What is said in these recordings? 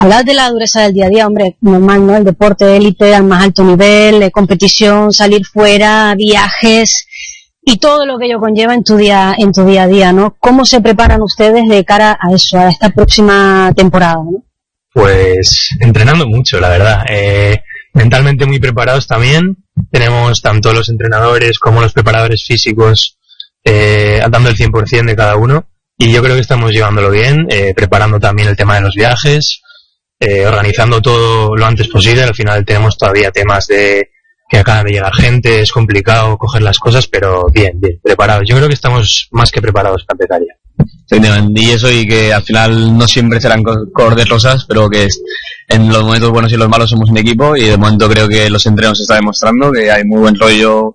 Hablar de la dureza del día a día, hombre, normal, ¿no? El deporte de élite al más alto nivel, competición, salir fuera, viajes y todo lo que ello conlleva en tu día a día, ¿no? ¿Cómo se preparan ustedes de cara a eso, a esta próxima temporada, ¿no? Pues entrenando mucho, la verdad. Mentalmente muy preparados también. Tenemos tanto los entrenadores como los preparadores físicos dando el 100% de cada uno. Y yo creo que estamos llevándolo bien, preparando también el tema de los viajes, organizando todo lo antes posible. Al final tenemos todavía temas de que acaban de llegar gente, es complicado coger las cosas, pero bien, preparados. Yo creo que estamos más que preparados para empezar ya. Y eso, y que al final no siempre serán color de rosas, pero que en los momentos buenos y los malos somos un equipo, y de momento creo que los entrenos se está demostrando que hay muy buen rollo,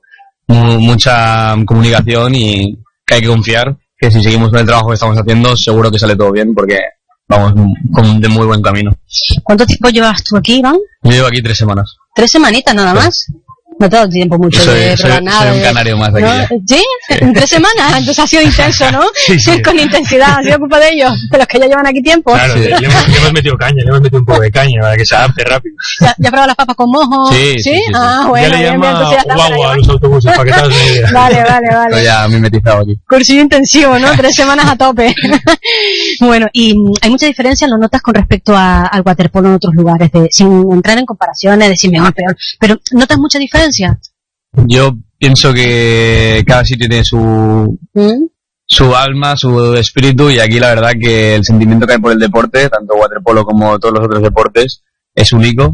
mucha comunicación, y que hay que confiar que si seguimos con el trabajo que estamos haciendo seguro que sale todo bien, porque vamos de muy buen camino. ¿Cuánto tiempo llevas tú aquí, Iván? Yo llevo aquí 3 semanas. 3 semanitas nada más. No te ha dado tiempo mucho de probar nada. Soy un canario más de aquí. ¿No? ¿Sí? En 3 semanas. Entonces ha sido intenso, ¿no? Sí. Con intensidad. ¿Ha sido culpa de ellos? De los que ya llevan aquí tiempo. Claro, le hemos metido un poco de caña para que se adapte rápido. ¿Ya probado las papas con mojo? Sí. Ah, bueno. Ya le llama guagua a los autobuses para que te hagas una idea. Vale. Estoy ya mimetizado aquí. Cursillo intensivo, ¿no? 3 semanas a tope. Bueno, y hay mucha diferencia, lo notas con respecto al waterpolo en otros lugares, sin entrar en comparaciones, de si mejor, peor. Pero ¿notas mucha diferencia? Yo pienso que cada sitio tiene su alma, su espíritu, y aquí la verdad que el sentimiento que hay por el deporte, tanto waterpolo como todos los otros deportes, es único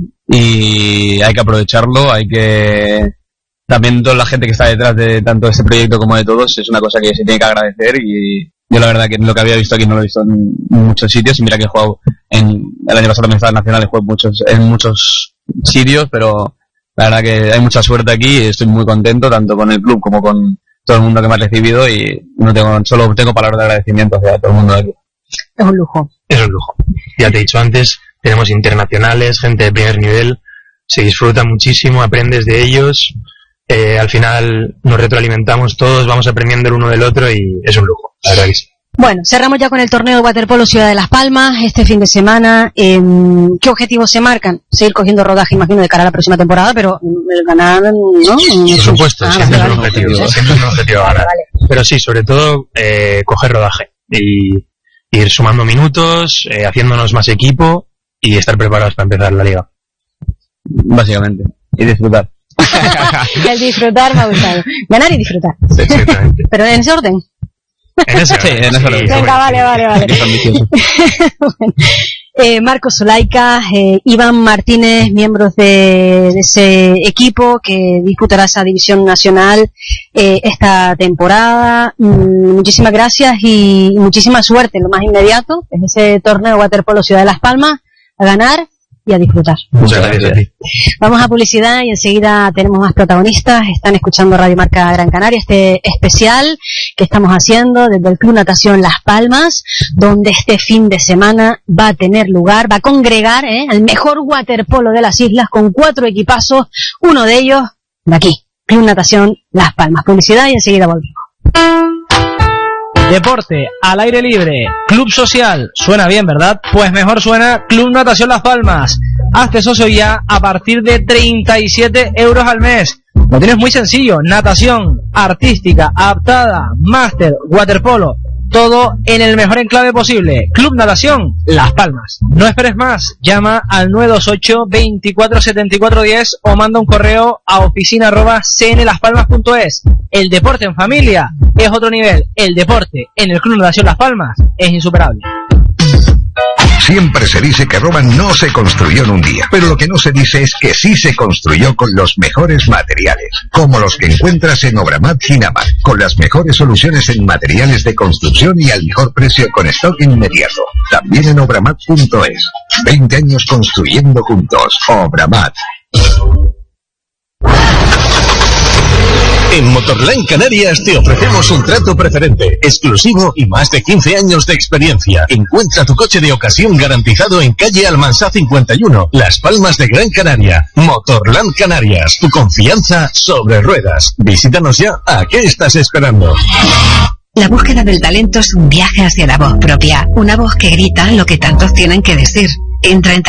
y hay que aprovecharlo. Hay que también toda la gente que está detrás de tanto este proyecto como de todos, es una cosa que se tiene que agradecer, y yo la verdad que lo que había visto aquí no lo he visto en muchos sitios, y mira que he jugado el año pasado también estaba en Nacional, he jugado en muchos sitios, pero la verdad que hay mucha suerte aquí y estoy muy contento, tanto con el club como con todo el mundo que me ha recibido, y solo tengo palabras de agradecimiento hacia todo el mundo de aquí. Es un lujo. Ya te he dicho antes, tenemos internacionales, gente de primer nivel, se disfruta muchísimo, aprendes de ellos, al final nos retroalimentamos todos, vamos aprendiendo el uno del otro y es un lujo, la verdad que sí. Bueno, cerramos ya con el torneo de waterpolo Ciudad de Las Palmas este fin de semana. ¿Qué objetivos se marcan? Seguir cogiendo rodaje, imagino, de cara a la próxima temporada, pero ganar, ¿no? Por supuesto, siempre es un objetivo ganar. Vale. Pero sí, sobre todo coger rodaje y ir sumando minutos, haciéndonos más equipo y estar preparados para empezar la liga. Básicamente, y disfrutar. El disfrutar me ha gustado. Ganar y disfrutar. Sí, exactamente. Pero en ese orden. En ese orden. Venga, vale. Bueno, Marcos Zulaika, Iván Martínez, miembros de ese equipo que disputará esa división nacional esta temporada. Muchísimas gracias y muchísima suerte en lo más inmediato, en ese torneo waterpolo Ciudad de Las Palmas, a ganar y a disfrutar. Muchas gracias a ti. Vamos a publicidad y enseguida tenemos más protagonistas. Están escuchando Radio Marca Gran Canaria, este especial que estamos haciendo desde el Club Natación Las Palmas, donde este fin de semana va a tener lugar, va a congregar el mejor waterpolo de las islas con 4 equipazos, uno de ellos de aquí, Club Natación Las Palmas. Publicidad y enseguida volvemos. Deporte al aire libre, club social, suena bien, ¿verdad? Pues mejor suena Club Natación Las Palmas. Hazte socio ya a partir de 37 euros al mes. Lo tienes muy sencillo: natación artística, adaptada, máster, waterpolo, todo en el mejor enclave posible. Club Natación Las Palmas. No esperes más, llama al 928 24 74 10 o manda un correo a oficina@cnlaspalmas.es. El deporte en familia es otro nivel. El deporte en el Club Natación Las Palmas es insuperable. Siempre se dice que Roma no se construyó en un día, pero lo que no se dice es que sí se construyó con los mejores materiales, como los que encuentras en Obramat Ginamar, con las mejores soluciones en materiales de construcción y al mejor precio con stock inmediato. También en obramat.es. 20 años construyendo juntos. Obramat. En Motorland Canarias te ofrecemos un trato preferente, exclusivo y más de 15 años de experiencia. Encuentra tu coche de ocasión garantizado en calle Almansá 51, Las Palmas de Gran Canaria. Motorland Canarias, tu confianza sobre ruedas. Visítanos ya. ¿A qué estás esperando? La búsqueda del talento es un viaje hacia la voz propia, una voz que grita lo que tantos tienen que decir. Entra en